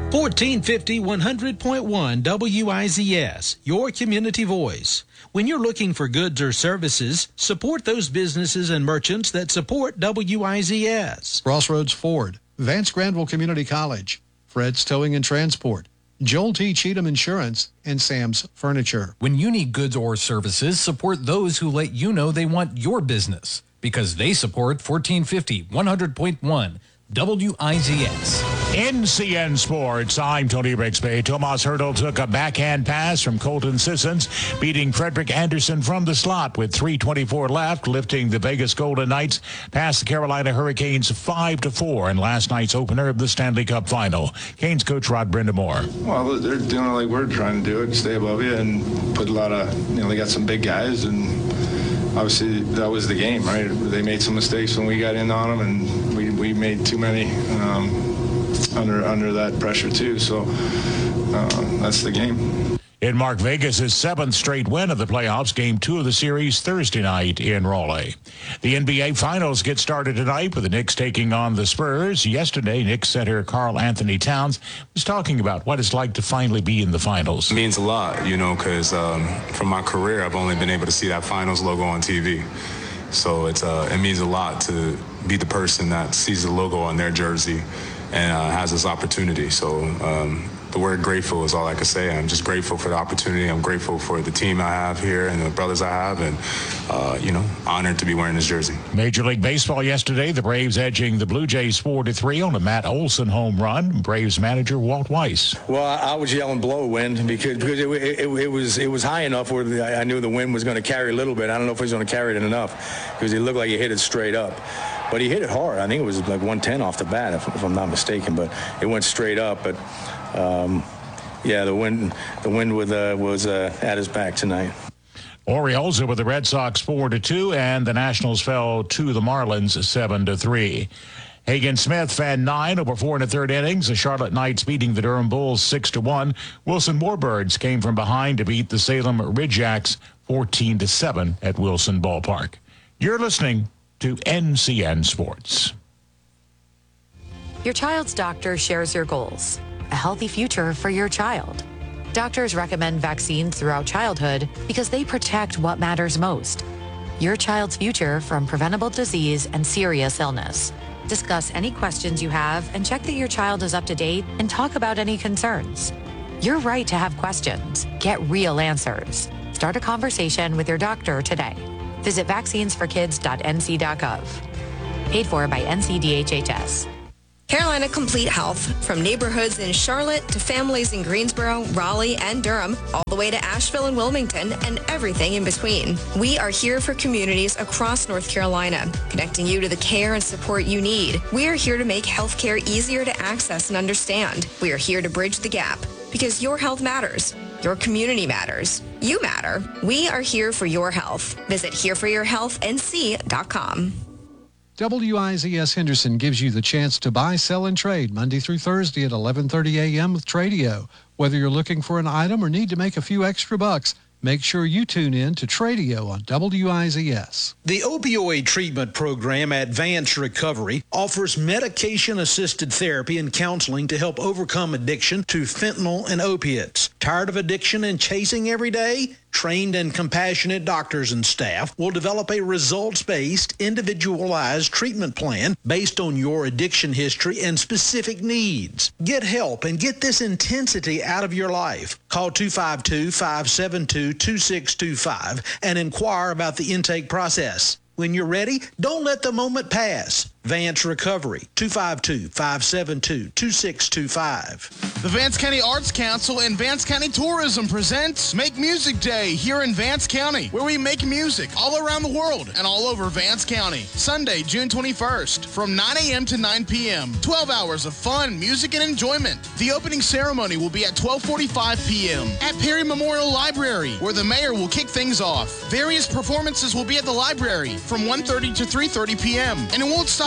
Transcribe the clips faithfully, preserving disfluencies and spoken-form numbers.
fourteen fifty, one hundred point one W I Z S, your community voice. When you're looking for goods or services, support those businesses and merchants that support W I Z S. Crossroads Ford, Vance Granville Community College, Fred's Towing and Transport, Joel T. Cheatham Insurance, and Sam's Furniture. When you need goods or services, support those who let you know they want your business, because they support fourteen fifty, one hundred point one W I Z S. N C N Sports, I'm Tony Brixby. Tomas Hertel took a backhand pass from Colton Sissons, beating Frederick Anderson from the slot with three twenty-four left, lifting the Vegas Golden Knights past the Carolina Hurricanes five to four in last night's opener of the Stanley Cup Final. Canes coach Rod Brindamore. Well, they're doing it like we're trying to do it, stay above you and put a lot of, you know, they got some big guys, and obviously that was the game, right? They made some mistakes when we got in on them, and we, we made too many um, under under that pressure too. So uh, that's the game. In Mark Vegas' seventh straight win of the playoffs, game two of the series Thursday night in Raleigh. The N B A Finals get started tonight with the Knicks taking on the Spurs. Yesterday, Knicks center Karl Anthony Towns was talking about what it's like to finally be in the finals. It means a lot, you know, because um, from my career, I've only been able to see that finals logo on T V. So it's uh, it means a lot to be the person that sees the logo on their jersey and uh, has this opportunity. So um, the word grateful is all I can say. I'm just grateful for the opportunity. I'm grateful for the team I have here and the brothers I have, and, uh, you know, honored to be wearing this jersey. Major League Baseball yesterday, the Braves edging the Blue Jays four to three on a Matt Olson home run. Braves manager Walt Weiss. Well, I was yelling blow wind because, because it, it, it, was, it was high enough where the, I knew the wind was going to carry a little bit. I don't know if he was going to carry it enough because it looked like he hit it straight up. But he hit it hard. I think it was like one ten off the bat, if, if I'm not mistaken. But it went straight up. But, um, yeah, the wind the wind with, uh, was uh, at his back tonight. Orioles are with the Red Sox four to two, and the Nationals fell to the Marlins seven to three. Hagen Smith fanned nine over four and a third innings. The Charlotte Knights beating the Durham Bulls six to one. Wilson Warbirds came from behind to beat the Salem Ridgejacks fourteen to seven at Wilson Ballpark. You're listening to N C N Sports. Your child's doctor shares your goals, a healthy future for your child. Doctors recommend vaccines throughout childhood because they protect what matters most, your child's future from preventable disease and serious illness. Discuss any questions you have and check that your child is up to date and talk about any concerns. You're right to have questions. Get real answers. Start a conversation with your doctor today. Visit vaccines for kids dot n c dot gov. Paid for by N C D H H S. Carolina Complete Health, from neighborhoods in Charlotte to families in Greensboro, Raleigh, and Durham, all the way to Asheville and Wilmington, and everything in between. We are here for communities across North Carolina, connecting you to the care and support you need. We are here to make healthcare easier to access and understand. We are here to bridge the gap, because your health matters. Your community matters. You matter. We are here for your health. Visit here for your health n c dot com. W I Z S Henderson gives you the chance to buy, sell, and trade Monday through Thursday at eleven thirty a.m. with Tradio. Whether you're looking for an item or need to make a few extra bucks, make sure you tune in to Tradio on W I Z S. The opioid treatment program at Advanced Recovery offers medication-assisted therapy and counseling to help overcome addiction to fentanyl and opiates. Tired of addiction and chasing every day? Trained and compassionate doctors and staff will develop a results-based, individualized treatment plan based on your addiction history and specific needs. Get help and get this intensity out of your life. Call two five two, five seven two, two six two five and inquire about the intake process. When you're ready, don't let the moment pass. Vance Recovery, two five two, five seven two, two six two five. The Vance County Arts Council and Vance County Tourism presents Make Music Day here in Vance County, where we make music all around the world and all over Vance County. Sunday, June twenty-first, from nine a.m. to nine p.m. twelve hours of fun, music, and enjoyment. The opening ceremony will be at twelve forty-five p.m. at Perry Memorial Library, where the mayor will kick things off. Various performances will be at the library from one thirty to three thirty p.m. And it won't stop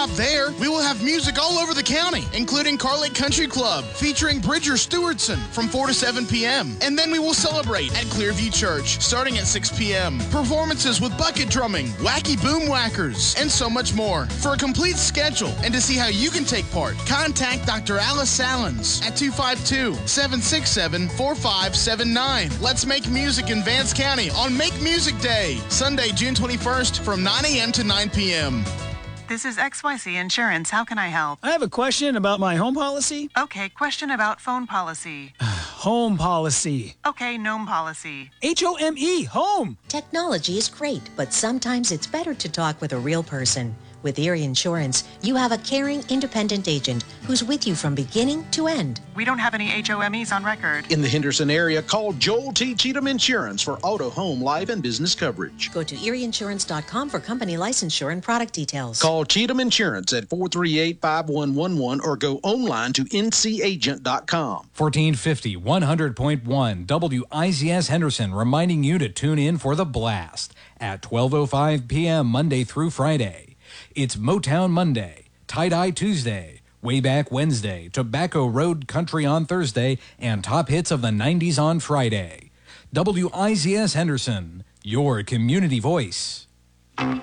there, we will have music all over the county, including Car Lake Country Club, featuring Bridger Stewartson from four to seven p.m. And then we will celebrate at Clearview Church, starting at six p.m. Performances with bucket drumming, wacky boom whackers, and so much more. For a complete schedule and to see how you can take part, contact Doctor Alice Salins at two five two, seven six seven, four five seven nine. Let's make music in Vance County on Make Music Day, Sunday, June twenty-first from nine a.m. to nine p.m. This is X Y Z Insurance. How can I help? I have a question about my home policy. Okay, question about phone policy. Home policy. Okay, gnome policy. H O M E, home. Technology is great, but sometimes it's better to talk with a real person. With Erie Insurance, you have a caring, independent agent who's with you from beginning to end. We don't have any H O M Es on record. In the Henderson area, call Joel T. Cheatham Insurance for auto, home, life, and business coverage. Go to erie insurance dot com for company licensure and product details. Call Cheatham Insurance at four three eight, five one one one or go online to n c agent dot com. fourteen fifty, one hundred point one W I Z S Henderson reminding you to tune in for The Blast at twelve oh five p.m. Monday through Friday. It's Motown Monday, Tie-Dye Tuesday, Way Back Wednesday, Tobacco Road Country on Thursday, and Top Hits of the nineties on Friday. W I Z S Henderson, your community voice.